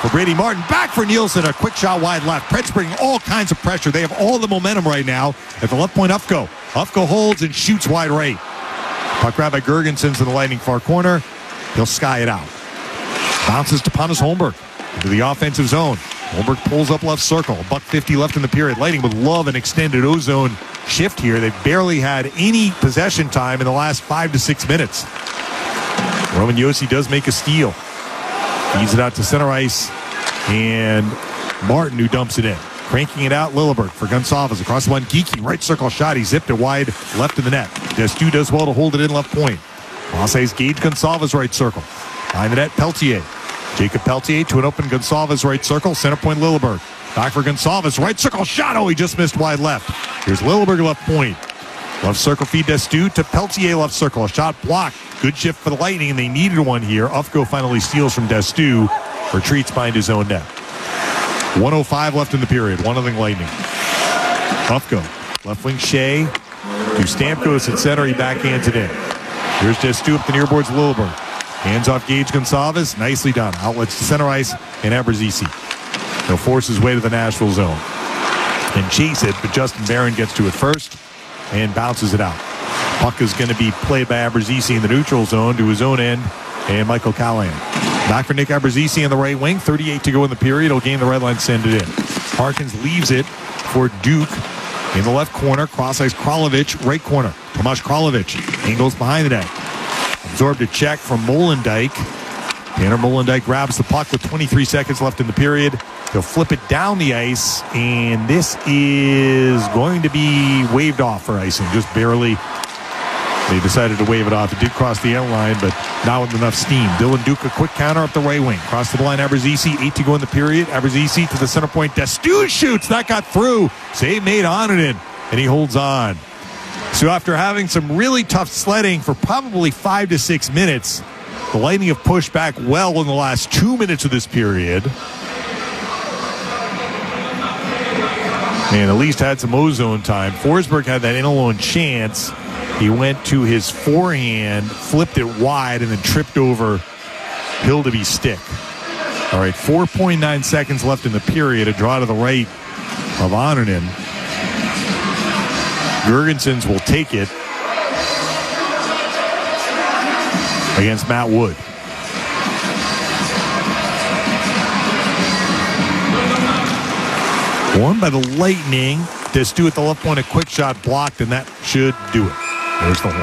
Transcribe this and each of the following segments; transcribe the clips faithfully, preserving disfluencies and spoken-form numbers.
for Brady Martin. Back for Nielsen. A quick shot wide left. Preds bringing all kinds of pressure. They have all the momentum right now at the left point. Ufko. Ufko holds and shoots wide right. Puck grabbed by Girgensons in the Lightning far corner. He'll sky it out. Bounces to Pontus Holmberg into the offensive zone. Holmberg pulls up left circle. A buck fifty left in the period. Lightning would love an extended ozone shift here. They've barely had any possession time in the last five to six minutes. Roman Josi does make a steal. Feeds it out to center ice. And Martin, who dumps it in. Cranking it out, Lilleberg for Gonçalves. Across the one, Geekie, right circle shot. He zipped it wide left of the net. Destu does well to hold it in left point. Marseille's Gage Gonçalves right circle. Behind the net, Peltier. Jacob Peltier to an open Gonçalves right circle. Center point, Lilleberg. Back for Gonçalves. Right circle shot. Oh, he just missed wide left. Here's Lilleberg left point. Left circle feed Destu to Peltier left circle. A shot blocked. Good shift for the Lightning, and they needed one here. Ufko finally steals from Destu. Retreats behind his own net. one oh five left in the period. One nothing Lightning. Ufko. Left wing Shea. To Stamkos at center. He backhands it in. Here's Destu up the near boards. Lilleberg. Hands off Gage Gonçalves. Nicely done. Outlets to center ice and Abruzzese. He'll force his way to the Nashville zone and chase it, but Justin Barron gets to it first and bounces it out. Puck is going to be played by Abruzzese in the neutral zone to his own end, and Michael Callahan. Back for Nick Abruzzese on the right wing. thirty-eight to go in the period. He'll gain the red line, send it in. Harkins leaves it for Duke in the left corner. Cross ice Kralovic, right corner. Tomas Kralovic angles behind the net. Absorbed a check from Molendyk. Tanner Molendyk grabs the puck with twenty-three seconds left in the period. He'll flip it down the ice, and this is going to be waved off for icing, just barely. They decided to wave it off. It did cross the end line, but not with enough steam. Dylan Duke, a quick counter up the right wing. Cross the line, Abruzzese, eight to go in the period. Abruzzese to the center point. Destu shoots. That got through. Save made on it, and he holds on. So after having some really tough sledding for probably five to six minutes, the Lightning have pushed back well in the last two minutes of this period. And at least had some ozone time. Forsberg had that in alone chance. He went to his forehand, flipped it wide, and then tripped over Hildeby's stick. All right, four point nine seconds left in the period. A draw to the right of Annunen. Girgensons will take it against Matt Wood. Won by the Lightning. Destu at the left point, a quick shot blocked, and that should do it. There's the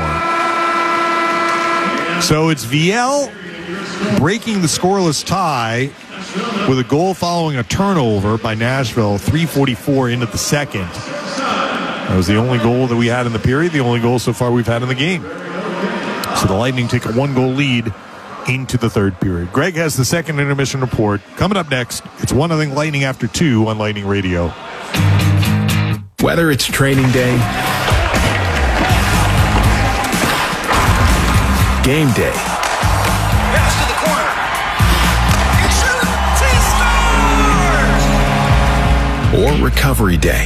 horn. So it's Viel breaking the scoreless tie with a goal following a turnover by Nashville, three forty-four into the second. That was the only goal that we had in the period, the only goal so far we've had in the game. So the Lightning take a one-goal lead into the third period. Greg has the second intermission report. Coming up next, it's one nothing Lightning after two on Lightning Radio. Whether it's training day, game day, pass to the corner, it shoots, he scores! or recovery day,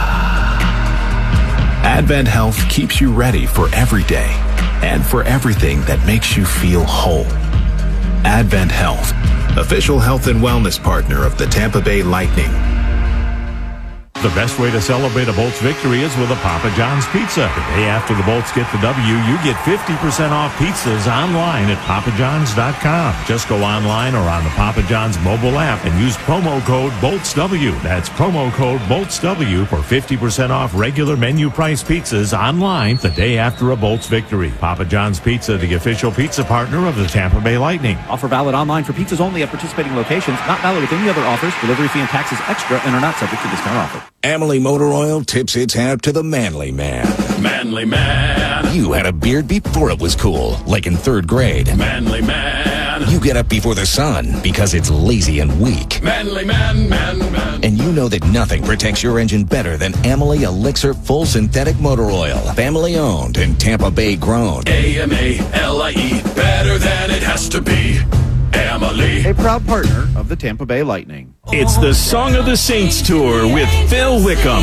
Advent Health keeps you ready for every day and for everything that makes you feel whole. Advent Health, official health and wellness partner of the Tampa Bay Lightning. The best way to celebrate a Bolts victory is with a Papa John's pizza. The day after the Bolts get the W, you get fifty percent off pizzas online at papa johns dot com. Just go online or on the Papa John's mobile app and use promo code BOLTSW. That's promo code BOLTSW for fifty percent off regular menu price pizzas online the day after a Bolts victory. Papa John's Pizza, the official pizza partner of the Tampa Bay Lightning. Offer valid online for pizzas only at participating locations. Not valid with any other offers. Delivery fee and taxes extra and are not subject to discount offer. Amalie Motor Oil tips its hat to the manly man. Manly man. You had a beard before it was cool, like in third grade. Manly man. You get up before the sun because it's lazy and weak. Manly man, man, man. And you know that nothing protects your engine better than Amalie Elixir Full Synthetic Motor Oil. Family owned and Tampa Bay grown. A M A L I E, better than it has to be. Amalie. A proud partner of the Tampa Bay Lightning. It's the Song of the Saints Tour with Phil Wickham.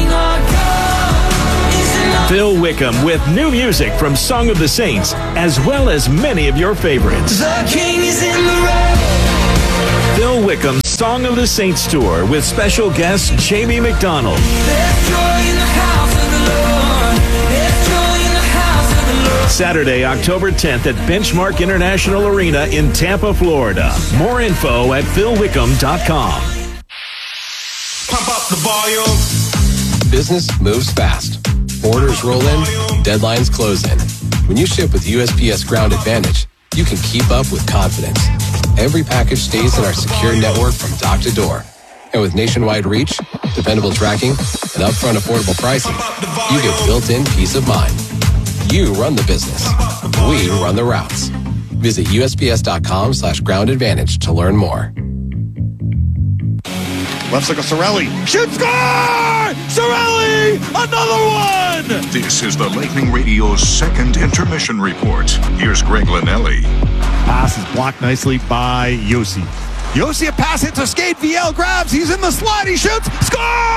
Phil Wickham with new music from Song of the Saints, as well as many of your favorites. The king is in the red. Phil Wickham Song of the Saints Tour with special guest Jamie McDonald. There's joy in the house of the Lord. There's joy in the house of the Lord. Saturday, October tenth at Benchmark International Arena in Tampa, Florida. More info at phil wickham dot com. Pump up the volume. Business moves fast. Orders roll in, deadlines close in. When you ship with U S P S Ground Advantage, you can keep up with confidence. Every package stays in our secure network from dock to door. And with nationwide reach, dependable tracking, and upfront affordable pricing, you get built-in peace of mind. You run the business. We run the routes. Visit U S P S dot com slash ground advantage to learn more. Left circle, Cirelli. Shoot, score! Cirelli! Another one! This is the Lightning Radio's second intermission report. Here's Greg Linnelli. Pass is blocked nicely by Yossi. Yossi, a pass hits a skate. V L grabs. He's in the slide. He shoots. Score!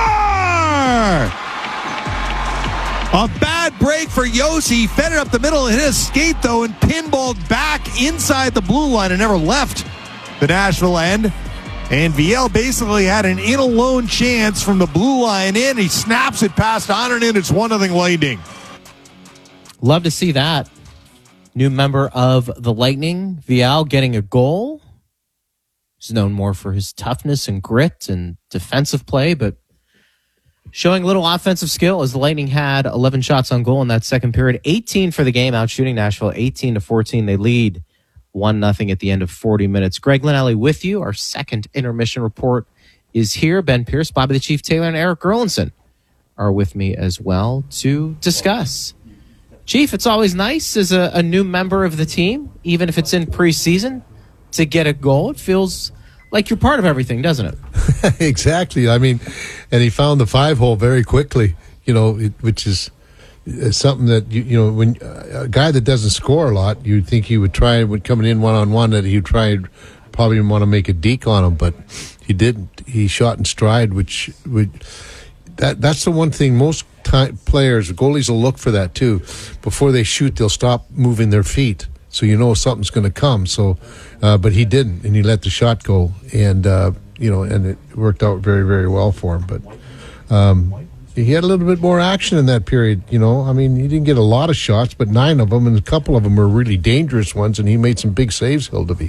A bad break for Yossi. Fed it up the middle. Hit his skate, though, and pinballed back inside the blue line and never left the Nashville end. And V L basically had an in alone chance from the blue line in. He snaps it past Honorton. It's one nothing Lightning. Love to see that. New member of the Lightning, V L, getting a goal. He's known more for his toughness and grit and defensive play, but showing a little offensive skill as the Lightning had eleven shots on goal in that second period. eighteen for the game, out shooting Nashville eighteen to fourteen. They lead one nothing at the end of forty minutes. Greg Linnelli with you. Our second intermission report is here. Ben Pierce, Bobby the Chief Taylor, and Eric Gerlinson are with me as well to discuss. Chief, it's always nice as a, a new member of the team, even if it's in preseason, to get a goal. It feels like you're part of everything, doesn't it? Exactly. I mean, and he found the five hole very quickly, you know, it, which is It's something that, you, you know, when a guy that doesn't score a lot, you'd think he would try, when coming in one-on-one, that he'd try, probably want to make a deke on him, but he didn't. He shot in stride, which would, that that's the one thing most time, players, goalies will look for that too. Before they shoot, they'll stop moving their feet, so you know something's going to come. So, uh, but he didn't, and he let the shot go, and, uh, you know, and it worked out very, very well for him. But, um, he had a little bit more action in that period, you know. I mean, he didn't get a lot of shots, but nine of them, and a couple of them were really dangerous ones, and he made some big saves, Hildeby.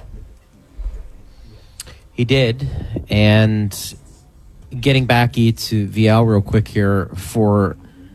He did. And getting back to V L real quick here for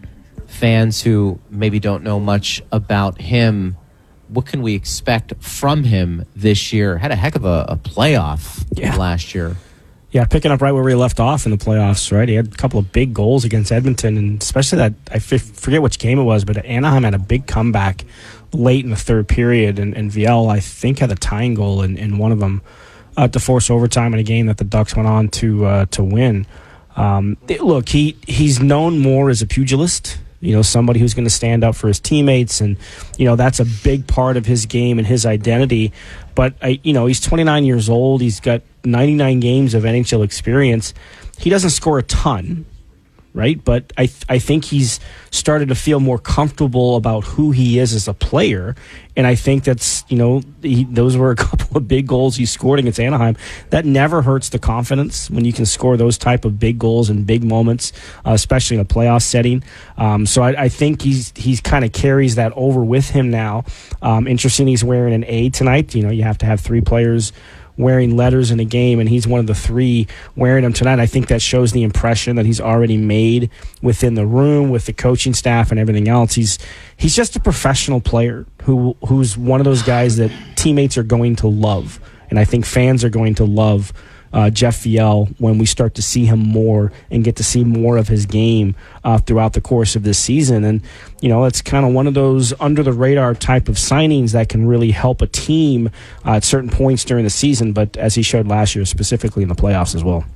fans who maybe don't know much about him, what can we expect from him this year? Had a heck of a, a playoff yeah. last year. Yeah, picking up right where we left off in the playoffs, right? He had a couple of big goals against Edmonton, and especially that, I f- forget which game it was, but Anaheim had a big comeback late in the third period, and, and V L, I think, had a tying goal in, in one of them uh, to force overtime in a game that the Ducks went on to uh, to win. Um, it, look, he he's known more as a pugilist, you know, somebody who's going to stand up for his teammates, and, you know, that's a big part of his game and his identity. But, I, you know, he's twenty-nine years old. He's got ninety-nine games of N H L experience. He doesn't score a ton, right? But I th- I think he's started to feel more comfortable about who he is as a player. And I think that's, you know, he, those were a couple of big goals he scored against Anaheim. That never hurts the confidence when you can score those type of big goals in big moments, uh, especially in a playoff setting. Um, so I, I think he's he's kind of carries that over with him now. Um, interesting, he's wearing an A tonight. You know, you have to have three players wearing letters in a game, and he's one of the three wearing them tonight. I think that shows the impression that he's already made within the room with the coaching staff and everything else. He's he's just a professional player who who's one of those guys that teammates are going to love, and I think fans are going to love uh, Jeff V L when we start to see him more and get to see more of his game uh, throughout the course of this season. And, you know, it's kind of one of those under-the-radar type of signings that can really help a team uh, at certain points during the season, but as he showed last year, specifically in the playoffs as well.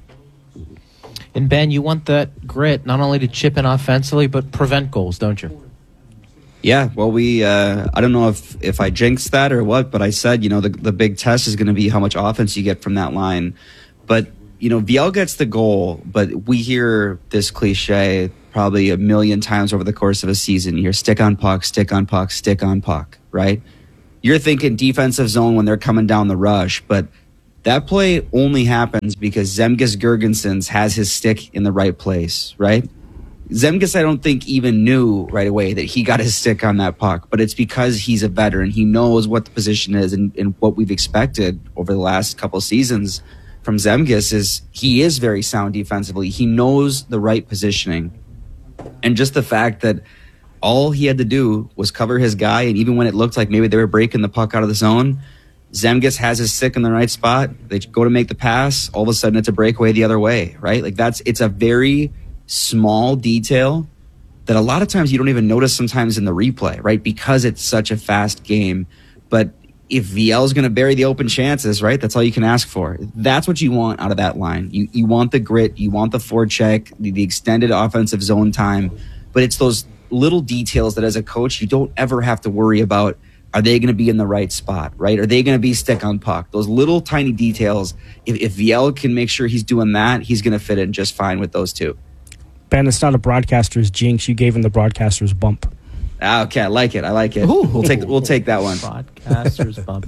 And, Ben, you want that grit not only to chip in offensively, but prevent goals, don't you? Yeah, well, we, uh, I don't know if, if I jinxed that or what, but I said, you know, the, the big test is going to be how much offense you get from that line. But, you know, V L gets the goal, but we hear this cliche probably a million times over the course of a season. You hear stick on puck, stick on puck, stick on puck, right? You're thinking defensive zone when they're coming down the rush, but That play only happens because Zemgus Girgensons has his stick in the right place, right? Zemgus, I don't think, even knew right away that he got his stick on that puck, but it's because he's a veteran. He knows what the position is, and, and what we've expected over the last couple of seasons from Zemgus is he is very sound defensively. He knows the right positioning. And just the fact that all he had to do was cover his guy, and even when it looked like maybe they were breaking the puck out of the zone, Zemgus has his stick in the right spot. They go to make the pass. All of a sudden, it's a breakaway the other way, right? Like that's it's a very small detail that a lot of times you don't even notice sometimes in the replay, right? Because it's such a fast game. But if V L is going to bury the open chances, right? That's all you can ask for. That's what you want out of that line. You you want the grit, you want the forecheck, the, the extended offensive zone time. But it's those little details that as a coach, you don't ever have to worry about. Are they going to be in the right spot, right? Are they going to be stick on puck? Those little tiny details, if, if V L can make sure he's doing that, he's going to fit in just fine with those two. Ben, it's not a broadcaster's jinx. You gave him the broadcaster's bump. Ah, okay, I like it. I like it. Ooh. We'll take we'll take that one. Broadcaster's bump.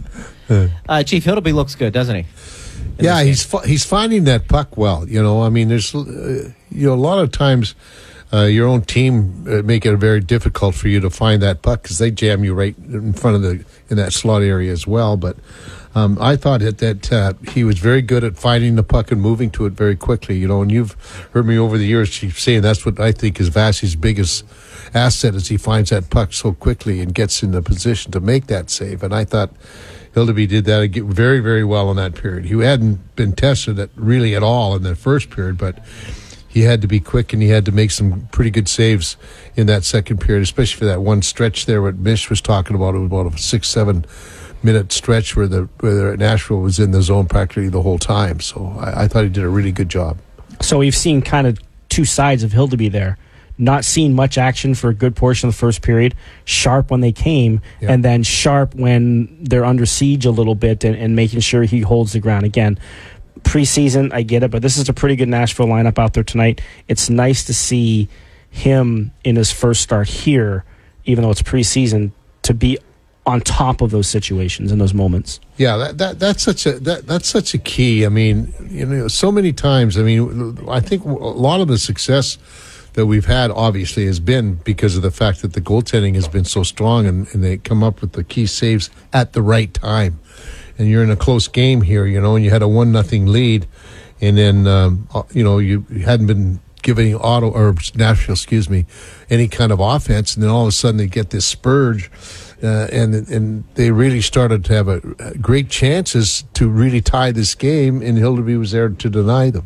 Uh, Chief Hildeby looks good, doesn't he? In yeah, he's fi- he's finding that puck well. You know, I mean, there's uh, you know a lot of times uh, your own team uh, make it very difficult for you to find that puck because they jam you right in front of the in that slot area as well. But um, I thought that that uh, he was very good at finding the puck and moving to it very quickly. You know, and you've heard me over the years, Chief, saying that's what I think is Vasi's biggest asset is he finds that puck so quickly and gets in the position to make that save. And I thought Hildeby did that very, very well in that period. He hadn't been tested at really at all in the first period, but he had to be quick and he had to make some pretty good saves in that second period, especially for that one stretch there what Mish was talking about. It was about a six, seven minute stretch where the where Nashville was in the zone practically the whole time. So I, I thought he did a really good job. So we've seen kind of two sides of Hildeby there. Not seeing much action for a good portion of the first period, sharp when they came, yeah. and then sharp when they're under siege a little bit and, and making sure he holds the ground. Again, preseason, I get it, but this is a pretty good Nashville lineup out there tonight. It's nice to see him in his first start here, even though it's preseason, to be on top of those situations and those moments. Yeah, that, that that's such a that that's such a key. I mean, you know, so many times. I mean, I think a lot of the success that we've had obviously has been because of the fact that the goaltending has been so strong and, and they come up with the key saves at the right time. And you're in a close game here, you know, and you had a one nothing lead, and then um, you know you hadn't been giving Auto or Nashville, excuse me, any kind of offense, and then all of a sudden they get this spurge, uh, and and they really started to have a, a great chances to really tie this game, and Hildeby was there to deny them.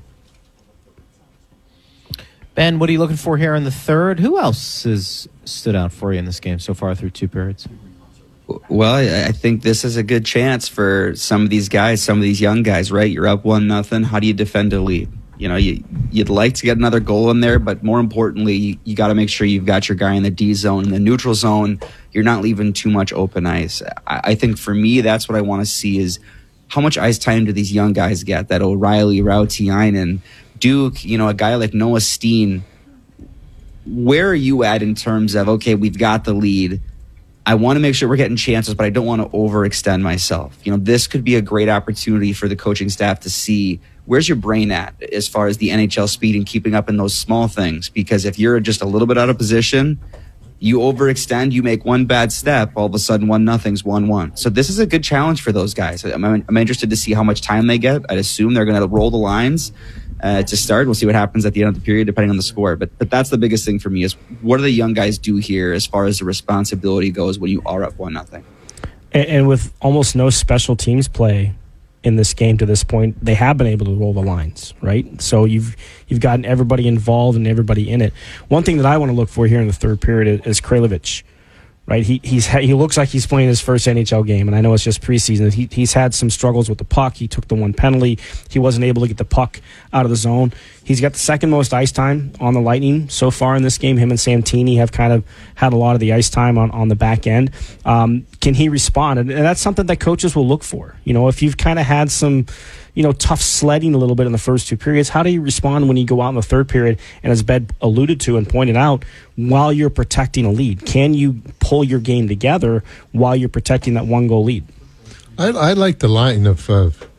Ben, what are you looking for here in the third? Who else has stood out for you in this game so far through two periods? Well, I think this is a good chance for some of these guys, some of these young guys, right? You're up one nothing. How do you defend a lead? You know, you, you'd like to get another goal in there, but more importantly, you, you got to make sure you've got your guy in the D zone. In the neutral zone, you're not leaving too much open ice. I, I think for me, that's what I want to see is how much ice time do these young guys get? That O'Reilly, Rautiainen, Duke, you know, a guy like Noah Steen. Where are you at in terms of, okay, we've got the lead. I want to make sure we're getting chances, but I don't want to overextend myself. You know, this could be a great opportunity for the coaching staff to see where's your brain at as far as the N H L speed and keeping up in those small things. Because if you're just a little bit out of position, you overextend, you make one bad step, all of a sudden one nothing's one one. So this is a good challenge for those guys. I'm, I'm interested to see how much time they get. I'd assume they're going to roll the lines uh, to start. We'll see what happens at the end of the period, depending on the score. But but that's the biggest thing for me is what do the young guys do here as far as the responsibility goes when you are up one nothing. And, and with almost no special teams play in this game to this point, they have been able to roll the lines, right? So you've you've gotten everybody involved and everybody in it. One thing that I want to look for here in the third period is Kralovic, right? He he's he looks like he's playing his first N H L game, and I know it's just preseason. He he's had some struggles with the puck. He took the one penalty. He wasn't able to get the puck out of the zone. He's got the second most ice time on the Lightning so far in this game. Him and Santini have kind of had a lot of the ice time on, on the back end. Um, can he respond? And, and that's something that coaches will look for. You know, if you've kind of had some, you know, tough sledding a little bit in the first two periods, how do you respond when you go out in the third period? And as Ben alluded to and pointed out, while you're protecting a lead, can you pull your game together while you're protecting that one goal lead? I, I like the line of uh,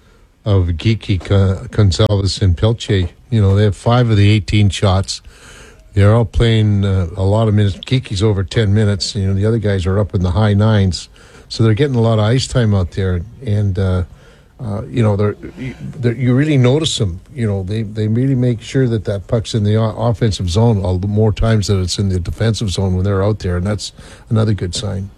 of Geeky, Gonzalez, and Pelche. You know, they have five of the eighteen shots. They're all playing uh, a lot of minutes. Geeky's over ten minutes. You know, the other guys are up in the high nines. So they're getting a lot of ice time out there. And, uh, uh, you know, they're, they're, you really notice them. You know, they, they really make sure that that puck's in the o- offensive zone all the more times than it's in the defensive zone when they're out there. And that's another good sign.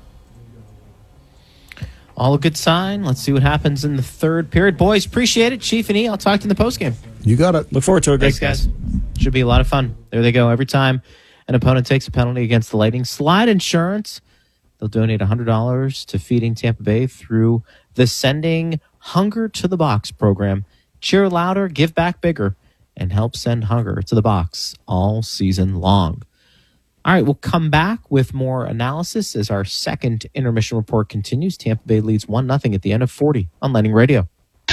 All a good sign. Let's see what happens in the third period. Boys, appreciate it. Chief and E, I'll talk to you in the postgame. You got it. Look forward to it. Thanks, guys. Should be a lot of fun. There they go. Every time an opponent takes a penalty against the Lightning, Slide Insurance, they'll donate one hundred dollars to Feeding Tampa Bay through the Sending Hunger to the Box program. Cheer louder, give back bigger, and help send hunger to the box all season long. All right, we'll come back with more analysis as our second intermission report continues. Tampa Bay leads one nothing at the end of forty on Lightning Radio.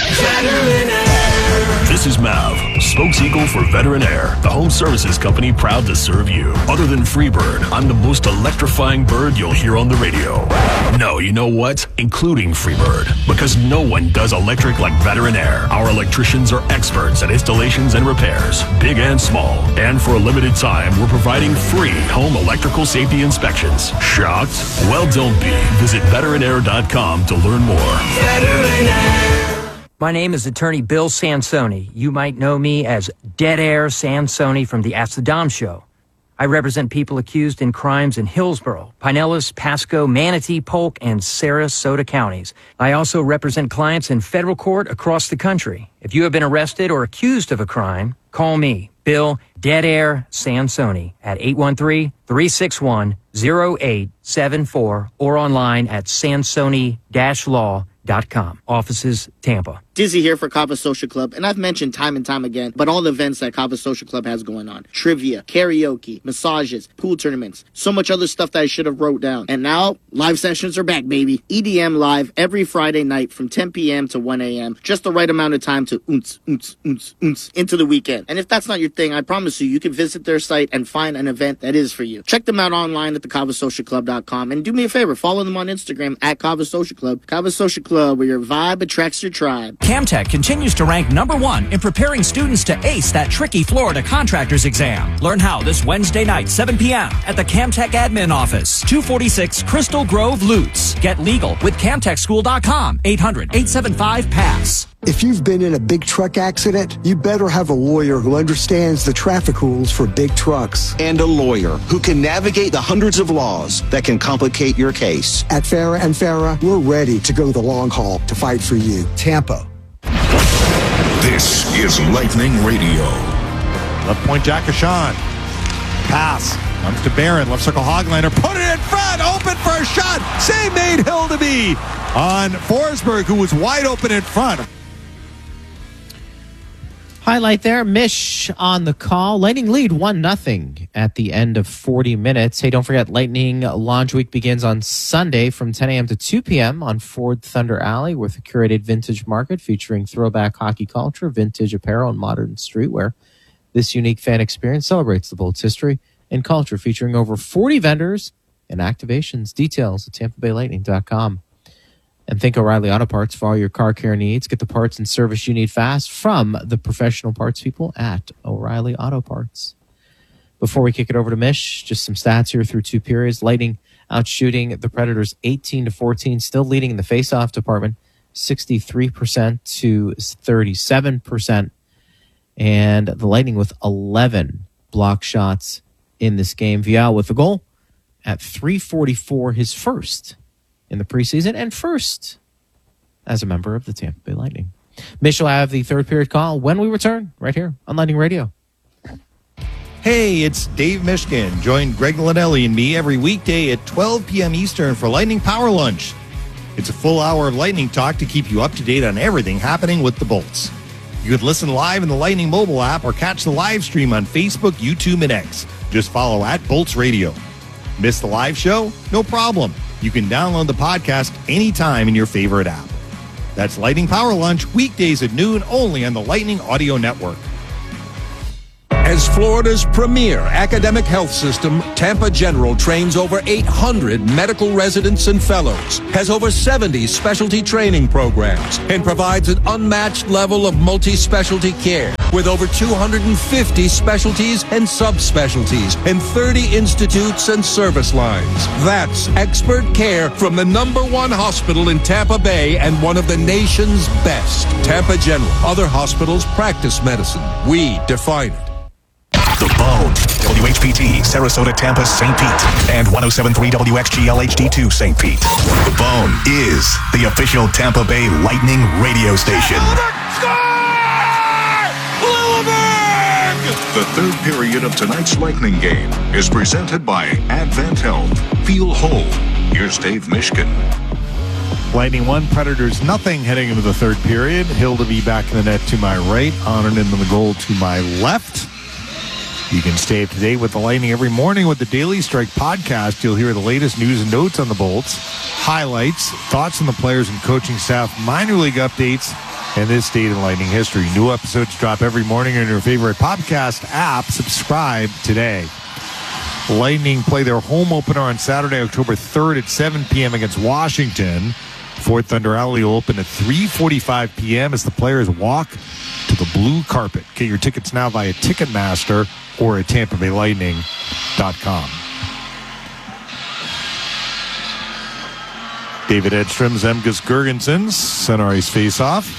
This is Mav, spokes eagle for Veteran Air, the home services company proud to serve you. Other than Freebird, I'm the most electrifying bird you'll hear on the radio. No, you know what? Including Freebird, because no one does electric like Veteran Air. Our electricians are experts at installations and repairs, big and small. And for a limited time, we're providing free home electrical safety inspections. Shocked? Well, don't be. Visit veteran air dot com to learn more. Veteran Air. My name is attorney Bill Sansoni. You might know me as Dead Air Sansoni from the Ask the Dom show. I represent people accused in crimes in Hillsborough, Pinellas, Pasco, Manatee, Polk, and Sarasota counties. I also represent clients in federal court across the country. If you have been arrested or accused of a crime, call me, Bill Dead Air Sansoni, at eight one three, three six one, zero eight seven four or online at sansoni dash law dot com. Offices, Tampa. Dizzy here for Kava Social Club, and I've mentioned time and time again, but all the events that Kava Social Club has going on. Trivia, karaoke, massages, pool tournaments, so much other stuff that I should have wrote down. And now, live sessions are back, baby. E D M live every Friday night from ten p.m. to one a.m. Just the right amount of time to oonce, oonce, oonce, oonce into the weekend. And if that's not your thing, I promise you, you can visit their site and find an event that is for you. Check them out online at the kava social club dot com, and do me a favor, follow them on Instagram at Kava Social Club. Kava Social Club, where your vibe attracts your tribe. Camtech continues to rank number one in preparing students to ace that tricky Florida contractor's exam. Learn how this Wednesday night, seven p.m. at the Camtech admin office, two forty-six Crystal Grove, Lutz. Get legal with camtech school dot com, eight hundred, eight seven five, pass. If you've been in a big truck accident, you better have a lawyer who understands the traffic rules for big trucks. And a lawyer who can navigate the hundreds of laws that can complicate your case. At Farah and Farah, we're ready to go the long haul to fight for you. Tampa. This is Lightning Radio. Left point, Jack Ashan. Pass. Comes to Barron. Left circle, Hogliner. Put it in front. Open for a shot. Save made Hildeby on Forsberg, who was wide open in front. Highlight there, Mish on the call. Lightning lead one nothing at the end of forty minutes. Hey, don't forget, Lightning Launch Week begins on Sunday from ten a.m. to two p.m. on Ford Thunder Alley with a curated vintage market featuring throwback hockey culture, vintage apparel, and modern streetwear. This unique fan experience celebrates the Bolts history and culture, featuring over forty vendors and activations. Details at tampa bay lightning dot com. And think O'Reilly Auto Parts for all your car care needs. Get the parts and service you need fast from the professional parts people at O'Reilly Auto Parts. Before we kick it over to Mish, just some stats here through two periods. Lightning out shooting the Predators eighteen to fourteen, still leading in the faceoff department, sixty-three percent to thirty-seven percent. And the Lightning with eleven block shots in this game. Vial with the goal at three forty-four, his first in the preseason, and first as a member of the Tampa Bay Lightning. Mitch will have the third period call when we return right here on Lightning Radio. Hey, it's Dave Mishkin. Join Greg Linnelli and me every weekday at twelve p.m. Eastern for Lightning Power Lunch. It's a full hour of Lightning talk to keep you up to date on everything happening with the Bolts. You can listen live in the Lightning mobile app or catch the live stream on Facebook, YouTube, and X. Just follow at Bolts Radio. Miss the live show? No problem. You can download the podcast anytime in your favorite app. That's Lightning Power Lunch, weekdays at noon, only on the Lightning Audio Network. As Florida's premier academic health system, Tampa General trains over eight hundred medical residents and fellows, has over seventy specialty training programs, and provides an unmatched level of multi-specialty care with over two hundred fifty specialties and subspecialties and thirty institutes and service lines. That's expert care from the number one hospital in Tampa Bay and one of the nation's best. Tampa General. Other hospitals practice medicine. We define it. The Bone, W H P T, Sarasota, Tampa, Saint Pete, and one oh seven point three W X G L H D two, Saint Pete. The Bone is the official Tampa Bay Lightning radio station. The third period of tonight's Lightning game is presented by Advent Health. Feel whole. Here's Dave Mishkin. Lightning one, Predators nothing heading into the third period. Hill to be back in the net to my right. Honored in the goal to my left. You can stay up to date with the Lightning every morning with the Daily Strike podcast. You'll hear the latest news and notes on the Bolts, highlights, thoughts on the players and coaching staff, minor league updates, and this date in Lightning history. New episodes drop every morning in your favorite podcast app. Subscribe today. Lightning play their home opener on Saturday, October third at seven p.m. against Washington. Fort Thunder Alley will open at three forty-five p.m. as the players walk to the blue carpet. Get your tickets now via Ticketmaster or at Tampa Bay Lightning dot com. David Edstrom's Zemgus Girgensons center ice face-off.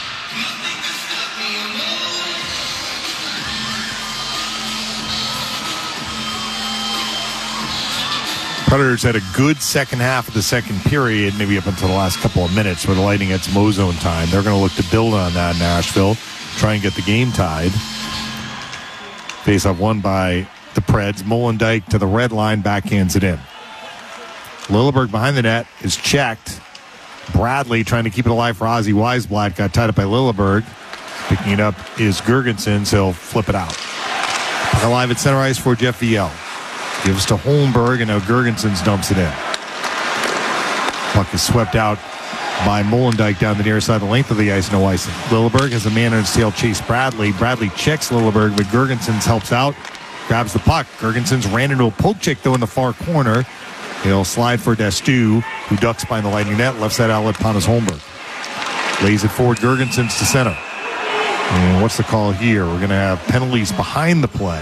Predators had a good second half of the second period, maybe up until the last couple of minutes where the Lightning had some ozone time. They're going to look to build on that in Nashville, try and get the game tied. Face-off won by the Preds. Molendyk to the red line, backhands it in. Lilleberg behind the net is checked. Bradley trying to keep it alive for Ozzy Weisblatt. Got tied up by Lilleberg. Picking it up is Girgensons. So he'll flip it out. Puck alive at center ice for Jeff Viel. Gives to Holmberg, and now Girgensons dumps it in. Puck is swept out by Molendyk down the near side, the length of the ice, no icing. Lilleberg has a man on his tail chase Bradley. Bradley checks Lilleberg, but Girgensons helps out, grabs the puck. Girgensons ran into a poke check, though, in the far corner. He'll slide for Destu, who ducks behind the Lightning net. Left side outlet, Pontus Holmberg. Lays it forward, Girgensons to center. And what's the call here? We're going to have penalties behind the play.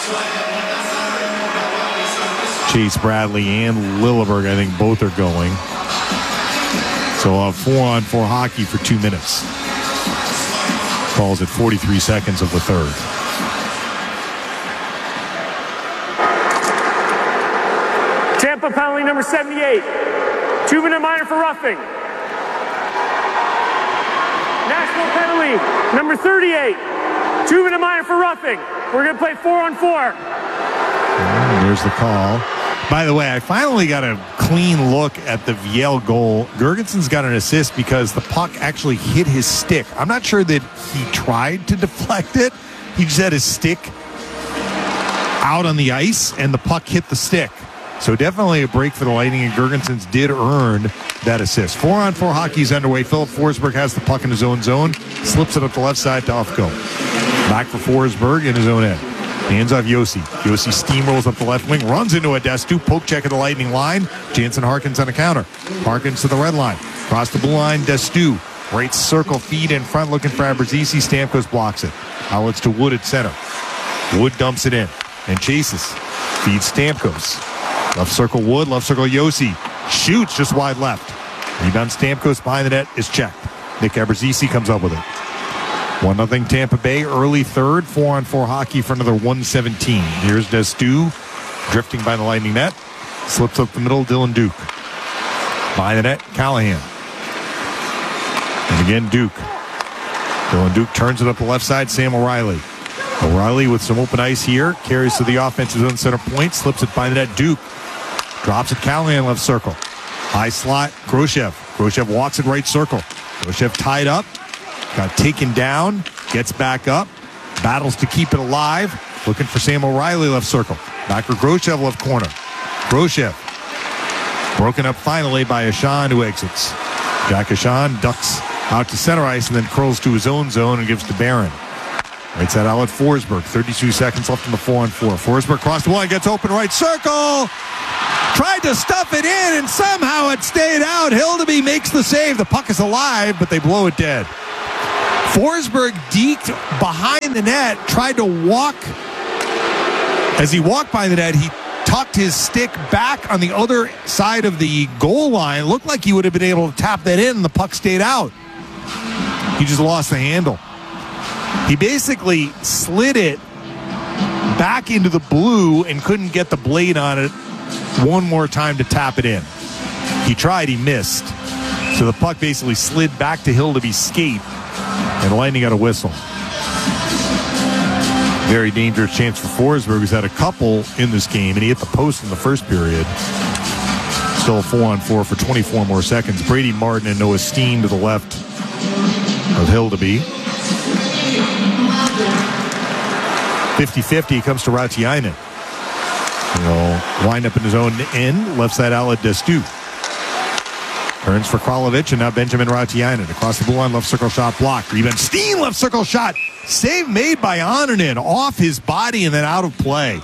Chase Bradley and Lilleberg, I think both are going. So uh, four on four hockey for two minutes. Calls at forty-three seconds of the third. Tampa penalty number seventy-eight. Two minute minor for roughing. National penalty number thirty-eight. Two minute minor for roughing. We're going to play four on four. And there's the call. By the way, I finally got a clean look at the Viel goal. Girgensons got an assist because the puck actually hit his stick. I'm not sure that he tried to deflect it. He just had his stick out on the ice, and the puck hit the stick. So definitely a break for the Lightning, and Girgensons did earn that assist. Four on four hockey is underway. Philip Forsberg has the puck in his own zone, slips it up the left side to Ufko. Back for Forsberg in his own end. Hands off Yossi. Yossi steamrolls up the left wing, runs into a Destu, poke check at the Lightning line. Jansen Harkins on a counter. Harkins to the red line. Across the blue line, Destu. Right circle feed in front, looking for Abruzzese. Stamkos blocks it. Outlets to Wood at center. Wood dumps it in and chases. Feeds Stamkos. Left circle Wood, left circle Yossi. Shoots just wide left. Rebound Stamkos behind the net is checked. Nick Abruzzese comes up with it. one nothing Tampa Bay, early third, four on four hockey for another one seventeen. Here's Destu, drifting by the Lightning net. Slips up the middle, Dylan Duke. Behind the net, Callahan. And again, Duke. Dylan Duke turns it up the left side, Sam O'Reilly. O'Reilly with some open ice here, carries to the offensive zone center point, slips it by the net, Duke. Drops it, Callahan left circle. High slot, Groshev. Groshev walks in right circle. Groshev tied up. Got taken down, gets back up, battles to keep it alive, looking for Sam O'Reilly left circle. Back for Groshev left corner. Groshev broken up finally by Ashan, who exits. Jack Ashan ducks out to center ice and then curls to his own zone and gives to Barron. Right side outlet, Forsberg. thirty-two seconds left in the four on four. Forsberg crossed the line, gets open right circle. Tried to stuff it in, and somehow it stayed out. Hildeby makes the save. The puck is alive, but they blow it dead. Forsberg deked behind the net, tried to walk. As he walked by the net, he tucked his stick back on the other side of the goal line. Looked like he would have been able to tap that in, and the puck stayed out. He just lost the handle. He basically slid it back into the blue and couldn't get the blade on it one more time to tap it in. He tried, he missed. So the puck basically slid back to Hildeby's skate, and the Lightning got a whistle. Very dangerous chance for Forsberg, who's had a couple in this game, and he hit the post in the first period. Still a four on four for twenty-four more seconds. Brady Martin and Noah Steen to the left of Hildeby. fifty-fifty comes to Rautiainen. He'll wind up in his own end. Left side outlet, Destu. Turns for Kralovic, and now Benjamin Rautiainen. Across the blue line, left circle shot blocked. Rebound, Steen, left circle shot. Save made by Onnernen. Off his body and then out of play.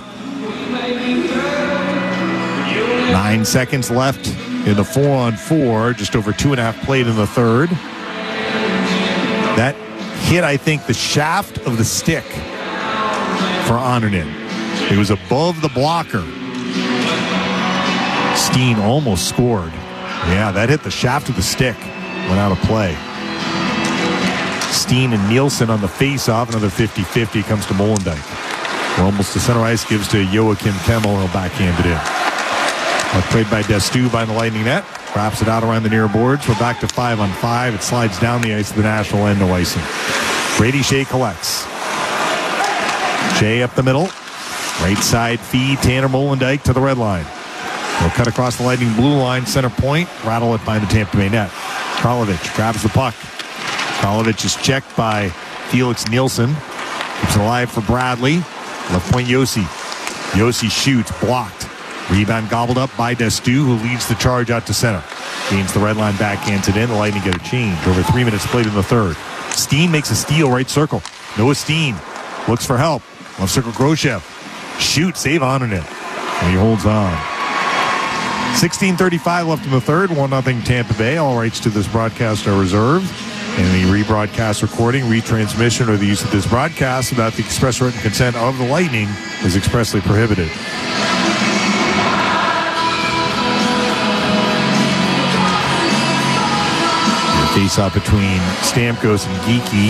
Nine seconds left in the four on four. Just over two and a half played in the third. That hit, I think, the shaft of the stick for Onnernen. It was above the blocker. Steen almost scored. Yeah, that hit the shaft of the stick. Went out of play. Steen and Nielsen on the face-off. Another fifty-fifty comes to Molendyk. Almost to center ice, gives to Joachim Kemmel, and he'll backhand it in. But played by Destu by the Lightning net. Wraps it out around the near boards. We're back to five on five. It slides down the ice to the Nashville end, no icing. Brady Shea collects. Shea up the middle. Right side feed, Tanner Molendyk to the red line. He'll cut across the Lightning blue line, center point, rattle it by the Tampa Bay net. Kralovic grabs the puck. Kralovic is checked by Felix Nielsen. Keeps it alive for Bradley. Left point, Yossi. Yossi shoots, blocked. Rebound gobbled up by Destu, who leads the charge out to center. Gains the red line, backhands it in. The Lightning get a change. Over three minutes played in the third. Steen makes a steal, right circle. Noah Steen looks for help. Left circle, Groshev. Shoot, save Onnernen. And he holds on. sixteen thirty-five left in the third. one nothing Tampa Bay. All rights to this broadcast are reserved. Any rebroadcast, recording, retransmission, or the use of this broadcast without the express written consent of the Lightning is expressly prohibited. Face-off between Stamkos and Geekie.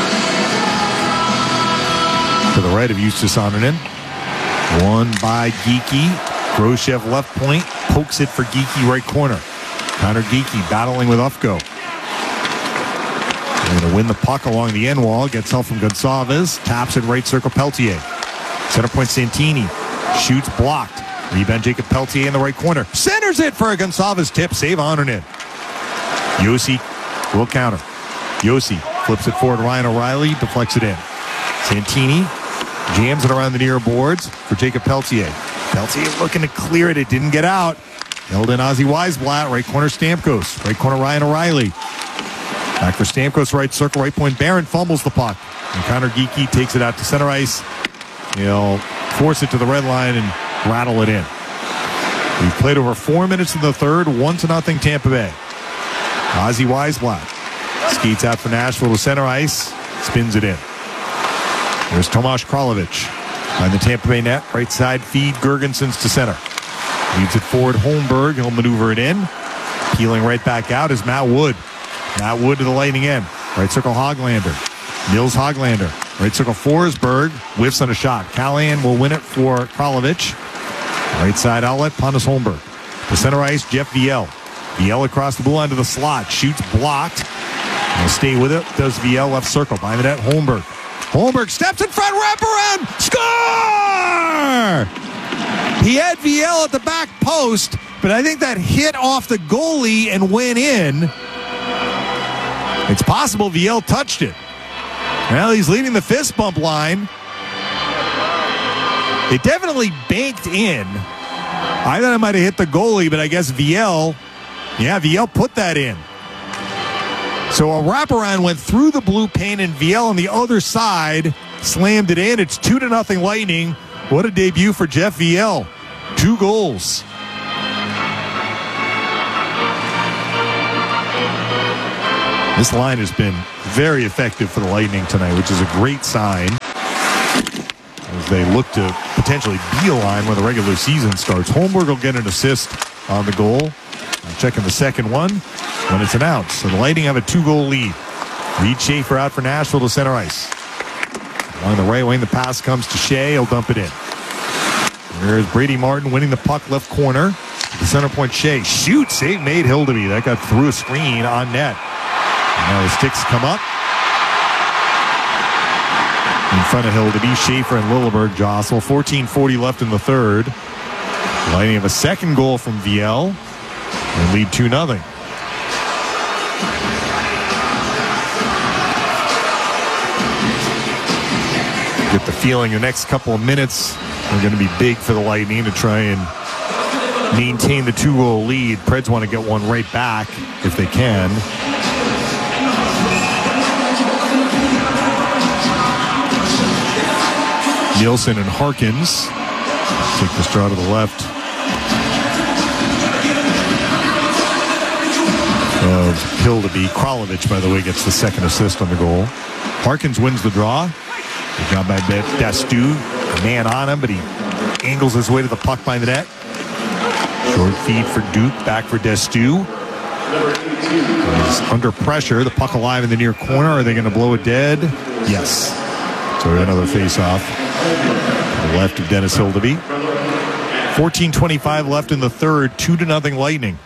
To the right of Justus Onnernen. One by Geekie. Groshev left point. Pokes it for Geekie right corner. Connor Geekie battling with Ufko. They're going to win the puck along the end wall. Gets help from Gonçalves. Taps it right circle, Peltier. Center point, Santini. Shoots, blocked. Rebound, Jacob Peltier in the right corner. Centers it for a Gonçalves tip. Save Onnernen. Yossi will counter. Yossi flips it forward. Ryan O'Reilly deflects it in. Santini jams it around the near boards for Jacob Peltier. Peltier looking to clear it. It didn't get out. Held in Ozzy Weisblatt. Right corner, Stamkos. Right corner, Ryan O'Reilly. Back for Stamkos, right circle, right point. Barron fumbles the puck. And Connor Geekie takes it out to center ice. He'll force it to the red line and rattle it in. We've played over four minutes in the third. One to nothing Tampa Bay. Ozzy Weisblatt skates out for Nashville to center ice. Spins it in. There's Tomas Kralovic on the Tampa Bay net. Right side feed, Gergensons to center. Leads it forward, Holmberg. He'll maneuver it in. Peeling right back out is Matt Wood. Matt Wood to the Lightning end. Right circle, Hoglander. Nils Hoglander. Right circle, Forsberg. Whiffs on a shot. Callahan will win it for Kralovic. Right side outlet, Pontus Holmberg. To center ice, Jeff Viel. Viel across the blue line to the slot. Shoots, blocked. He'll stay with it. Does Viel left circle. By the net, Holmberg. Holmberg steps in front, wraparound. Score! He had Viel at the back post, but I think that hit off the goalie and went in. It's possible Viel touched it. Well, he's leading the fist bump line. It definitely banked in. I thought it might have hit the goalie, but I guess Viel, yeah, Viel put that in. So a wraparound went through the blue paint, and Viel on the other side slammed it in. It's two to nothing Lightning. What a debut for Jeff Viel. Two goals. This line has been very effective for the Lightning tonight, which is a great sign as they look to potentially be a line when the regular season starts. Holmberg will get an assist on the goal. Checking the second one when it's announced. So the Lightning have a two-goal lead. Reed Schaefer out for Nashville to center ice. On the right wing, the pass comes to Shea. He'll dump it in. There's Brady Martin winning the puck left corner. The center point, Shea shoots. Save made Hildeby. That got through a screen on net. And now the sticks come up. In front of Hildeby, Schaefer and Lilleberg jostle. fourteen forty left in the third. The Lightning have a second goal from Viel. And lead two nothing. Get the feeling the next couple of minutes are going to be big for the Lightning to try and maintain the two-goal lead. Preds want to get one right back if they can. Nielsen and Harkins take the straw to the left of Hildeby. Kralovic, by the way, gets the second assist on the goal. Harkins wins the draw. Good job by Dastu. A man on him, but he angles his way to the puck by the net. Short feed for Duke. Back for Dastu. He's under pressure. The puck alive in the near corner. Are they going to blow it dead? Yes. So another face-off. To the left of Dennis Hildeby. fourteen twenty-five left in the third. Two to nothing Lightning.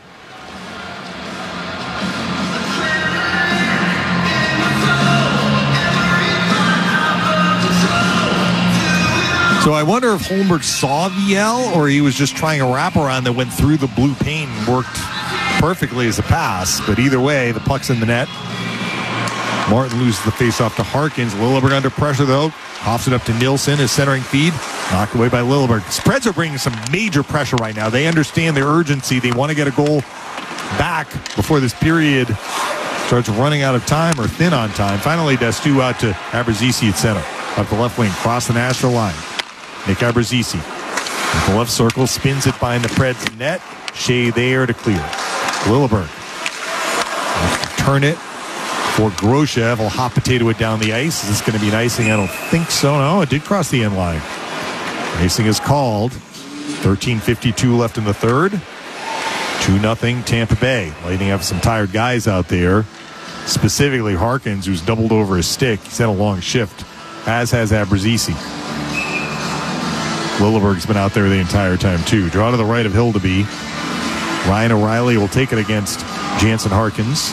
So I wonder if Holmberg saw Viel or he was just trying a wraparound that went through the blue paint and worked perfectly as a pass. But either way, the puck's in the net. Martin loses the faceoff to Harkins. Lilleberg under pressure, though. Hops it up to Nielsen, his centering feed. Knocked away by Lilleberg. Spreads are bringing some major pressure right now. They understand their urgency. They want to get a goal back before this period starts running out of time or thin on time. Finally, Dastu out to Abruzzese at center. Up the left wing, cross the Nashville line. Nick Abruzzese at the left circle, spins it behind the Preds net. Shea there to clear. Lilleberg turn it for Groshev. Will hot potato it down the ice. Is this going to be an icing? I don't think so. No, it did cross the end line. Icing is called. thirteen fifty-two left in the third. two nothing Tampa Bay. Lightning have some tired guys out there. Specifically Harkins, who's doubled over his stick. He's had a long shift, as has Abruzzese. Lilleberg's been out there the entire time, too. Draw to the right of Hildeby. Ryan O'Reilly will take it against Jansen Harkins.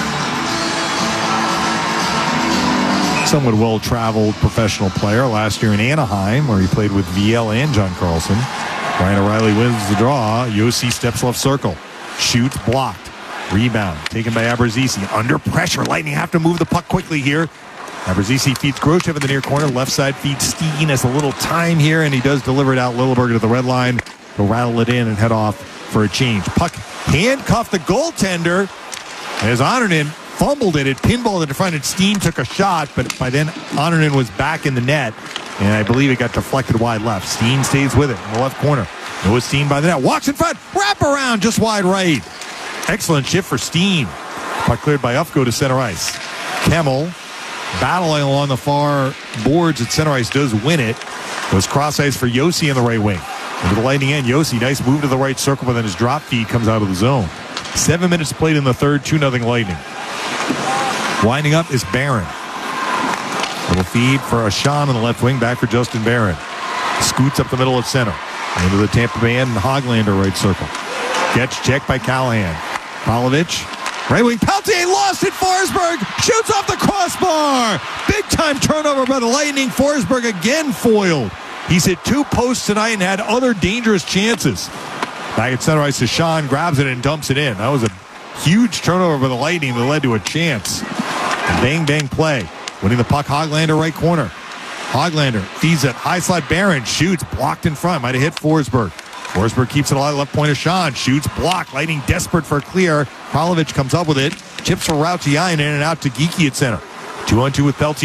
Somewhat well-traveled professional player last year in Anaheim, where he played with Viel and John Carlson. Ryan O'Reilly wins the draw. Yossi steps left circle. Shoots, blocked. Rebound taken by Abruzzese. Under pressure. Lightning have to move the puck quickly here. Abruzzese feeds Groshev in the near corner. Left side feeds Steen. Has a little time here, and he does deliver it out. Lilleberg to the red line. He'll rattle it in and head off for a change. Puck handcuffed the goaltender. As Honornen fumbled it, it pinballed it in front, and Steen took a shot, but by then Honornen was back in the net, and I believe it got deflected wide left. Steen stays with it in the left corner. Noah Steen by the net. Walks in front. Wrap around just wide right. Excellent shift for Steen. Puck cleared by Ufko to center ice. Kemmel battling along the far boards at center ice, does win it. Goes cross ice for Yossi in the right wing. Into the Lightning end. Yossi, nice move to the right circle, but then his drop feed comes out of the zone. Seven minutes played in the third, two nothing Lightning. Winding up is Barron. Little feed for Ashan on the left wing, back for Justin Barron. Scoots up the middle of center. Into the Tampa Bay end and Hoglander right circle. Gets checked by Callahan. Kralovic. Right wing, Peltier lost it. Forsberg shoots off the crossbar. Big time turnover by the Lightning. Forsberg again foiled. He's hit two posts tonight and had other dangerous chances. Back at center ice, Sean grabs it and dumps it in. That was a huge turnover by the Lightning that led to a chance. And bang, bang play. Winning the puck, Hoglander right corner. Hoglander feeds it. High slot, Barron shoots. Blocked in front. Might have hit Forsberg. Forsberg keeps it alive, left point of Sean. Shoots, blocked. Lightning desperate for a clear. Kralovic comes up with it. Chips for Rautiainen in and out to Geekie at center. Two on two with Peltier.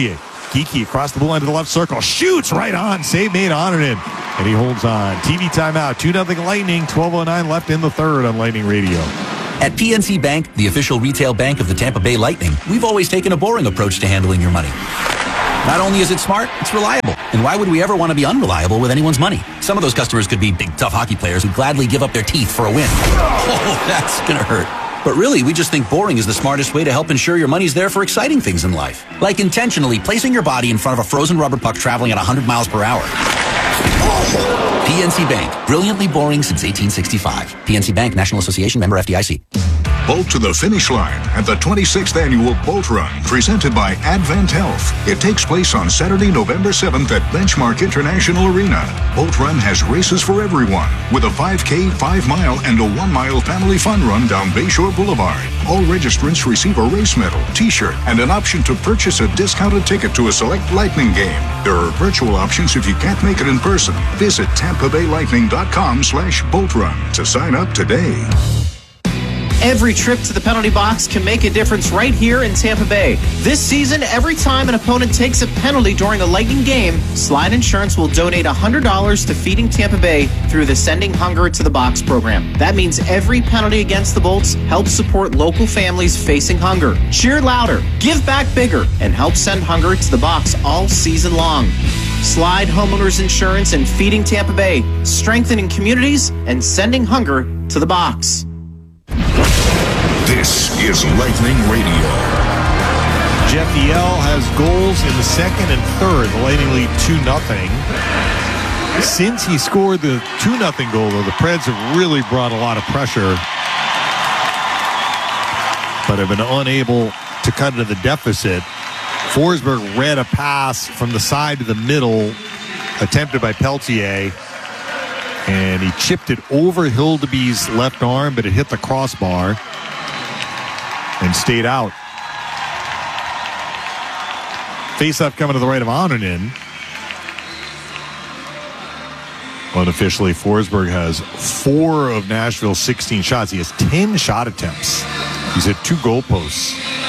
Geeky across the blue line to the left circle. Shoots right on. Save made Honorton. And he holds on. T V timeout. two nothing Lightning. twelve oh nine left in the third on Lightning Radio. At P N C Bank, the official retail bank of the Tampa Bay Lightning, we've always taken a boring approach to handling your money. Not only is it smart, it's reliable. And why would we ever want to be unreliable with anyone's money? Some of those customers could be big, tough hockey players who gladly give up their teeth for a win. Oh, that's gonna hurt. But really, we just think boring is the smartest way to help ensure your money's there for exciting things in life. Like intentionally placing your body in front of a frozen rubber puck traveling at one hundred miles per hour. P N C Bank. Brilliantly boring since eighteen sixty-five. P N C Bank, National Association, member F D I C. Bolt to the finish line at the twenty-sixth Annual Bolt Run, presented by Advent Health. It takes place on Saturday, November seventh at Benchmark International Arena. Bolt Run has races for everyone, with a five K, five mile, and a one mile family fun run down Bayshore Boulevard. All registrants receive a race medal, t-shirt, and an option to purchase a discounted ticket to a select Lightning game. There are virtual options if you can't make it in person. Visit tampa bay lightning dot com slash bolt run to sign up today. Every trip to the penalty box can make a difference right here in Tampa Bay. This season, every time an opponent takes a penalty during a Lightning game, Slide Insurance will donate one hundred dollars to Feeding Tampa Bay through the Sending Hunger to the Box program. That means every penalty against the Bolts helps support local families facing hunger. Cheer louder, give back bigger, and help send hunger to the box all season long. Slide Homeowners Insurance and Feeding Tampa Bay, strengthening communities and sending hunger to the box. This is Lightning Radio. Jeff Viel has goals in the second and third. The Lightning lead two nothing. Since he scored the two nothing goal, though, the Preds have really brought a lot of pressure, but have been unable to cut into the deficit. Forsberg read a pass from the side to the middle, attempted by Peltier, and he chipped it over Hildeby's left arm, but it hit the crossbar and stayed out. Face-off coming to the right of Honorton. Unofficially, Forsberg has four of Nashville's sixteen shots. He has ten shot attempts. He's hit two goalposts.